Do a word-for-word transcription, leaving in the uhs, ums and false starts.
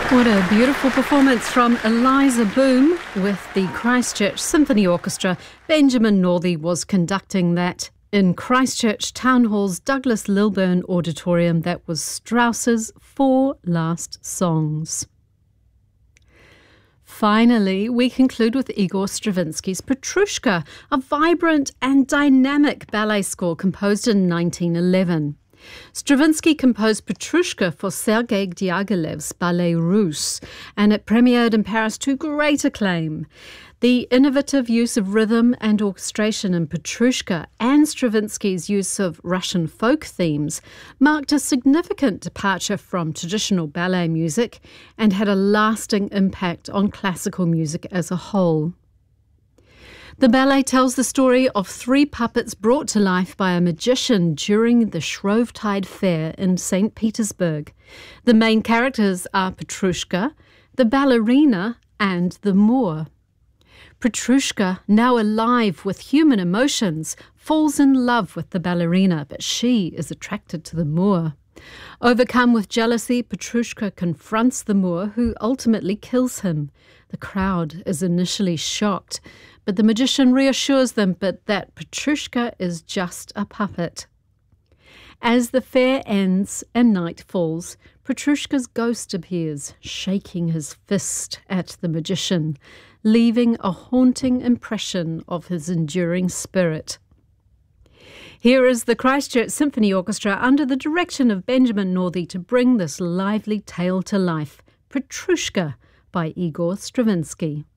What a beautiful performance from Eliza Boom with the Christchurch Symphony Orchestra. Benjamin Northey was conducting that in Christchurch Town Hall's Douglas Lilburn Auditorium. That was Strauss's Four Last Songs. Finally, we conclude with Igor Stravinsky's Petrushka, a vibrant and dynamic ballet score composed in nineteen eleven. Stravinsky composed Petrushka for Sergei Diaghilev's Ballet Russe, and it premiered in Paris to great acclaim. The innovative use of rhythm and orchestration in Petrushka and Stravinsky's use of Russian folk themes marked a significant departure from traditional ballet music and had a lasting impact on classical music as a whole. The ballet tells the story of three puppets brought to life by a magician during the Shrovetide Fair in Saint Petersburg. The main characters are Petrushka, the ballerina, and the Moor. Petrushka, now alive with human emotions, falls in love with the ballerina, but she is attracted to the Moor. Overcome with jealousy, Petrushka confronts the Moor, who ultimately kills him. The crowd is initially shocked, but the magician reassures them but that Petrushka is just a puppet. As the fair ends and night falls, Petrushka's ghost appears, shaking his fist at the magician, leaving a haunting impression of his enduring spirit. Here is the Christchurch Symphony Orchestra under the direction of Benjamin Northey to bring this lively tale to life, Petrushka by Igor Stravinsky.